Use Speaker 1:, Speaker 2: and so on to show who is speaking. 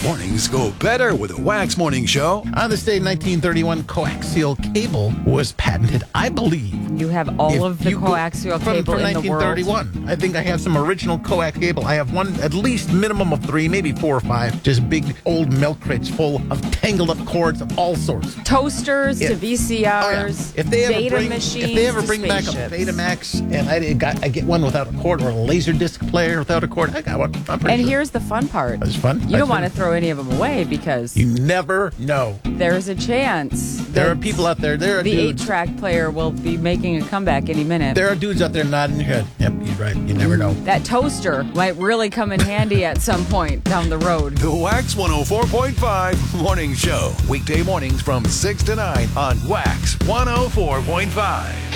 Speaker 1: Mornings go better with a Wax Morning Show.
Speaker 2: On this day in 1931, coaxial cable was patented, I believe.
Speaker 3: You have all of the coaxial cable
Speaker 2: from
Speaker 3: in the world.
Speaker 2: 1931. I think I have some original coax cable. I have one, at least minimum of 3, maybe 4 or 5. Just big old milk crates full of tangled up cords of all sorts.
Speaker 3: Toasters to VCRs, data machines.
Speaker 2: If they ever bring back a Betamax and I get one without a cord, or a Laserdisc player without a cord, I got one.
Speaker 3: And here's the fun part.
Speaker 2: It's fun.
Speaker 3: You don't want to throw any of them away because
Speaker 2: you never know.
Speaker 3: There's a chance.
Speaker 2: There are people out there. There are
Speaker 3: the
Speaker 2: dudes.
Speaker 3: 8-track player will be making a comeback any minute.
Speaker 2: There are dudes out there nodding their head. Yep, you're right. You never know.
Speaker 3: That toaster might really come in handy at some point down the road.
Speaker 1: The Wax 104.5 Morning Show. Weekday mornings from 6 to 9 on Wax 104.5.